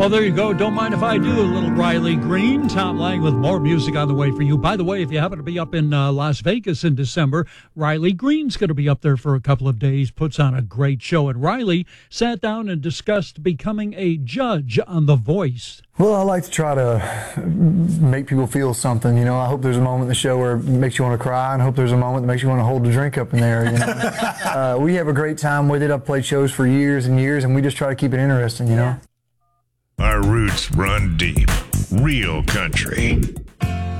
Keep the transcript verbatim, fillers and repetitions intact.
Oh, there you go. Don't mind if I do. A little Riley Green. Tom Lang with more music on the way for you. By the way, if you happen to be up in uh, Las Vegas in December, Riley Green's going to be up there for a couple of days, puts on a great show. And Riley sat down and discussed becoming a judge on The Voice. Well, I like to try to make people feel something. You know, I hope there's a moment in the show where it makes you want to cry, and I hope there's a moment that makes you want to hold the drink up in there. You know? uh, we have a great time with it. I've played shows for years and years, and we just try to keep it interesting, you know? Our roots run deep. Real country.